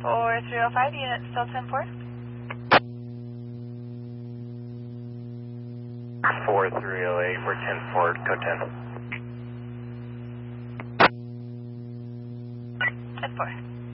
4305, unit still 10-4? 4308, we're 10-4, code 10. 10-4.